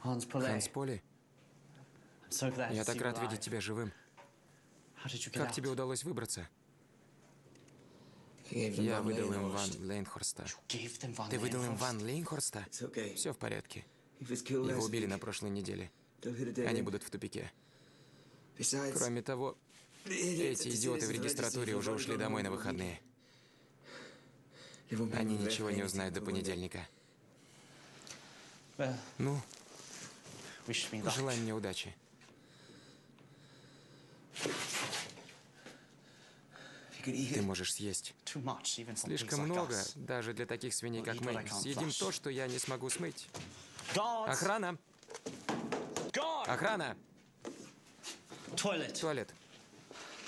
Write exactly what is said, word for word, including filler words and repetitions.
Ханс Поли, я так рад видеть тебя живым. Как тебе удалось выбраться? Я выдал им Ван Лейнхорста. Ты выдал им Ван Лейнхорста? Все в порядке. Его убили на прошлой неделе. Они будут в тупике. Кроме того, эти идиоты в регистратуре уже ушли домой на выходные. Они ничего не узнают до понедельника. Ну, желай мне удачи. Ты можешь съесть слишком много, даже для таких свиней, как мы. Съедим то, что я не смогу смыть. Охрана! Охрана! Туалет.